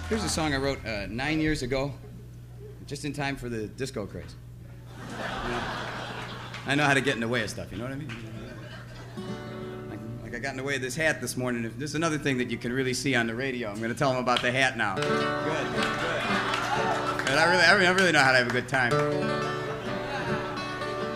Here's a song I wrote 9 years ago, just in time for the disco craze. You know, I know how to get in the way of stuff, you know what I mean? Like I got in the way of this hat this morning. If there's another thing that you can really see on the radio. I'm going to tell them about the hat now. Good. And I really know how to have a good time.